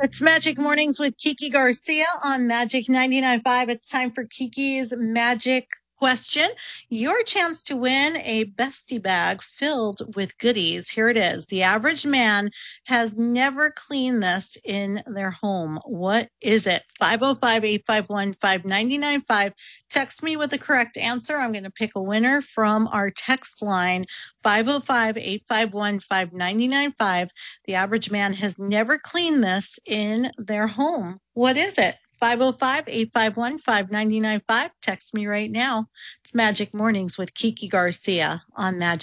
It's Magic Mornings with Kiki Garcia on Magic 99.5. It's time for Kiki's Magic Question. Your chance to win a bestie bag filled with goodies. Here it is. The average man has never cleaned this in their home. What is it? 505-851-5995. Text me with the correct answer. I'm going to pick a winner from our text line, 505-851-5995. The average man has never cleaned this in their home. What is it? 505-851-5995. Text me right now. It's Magic Mornings with Kiki Garcia on Magic.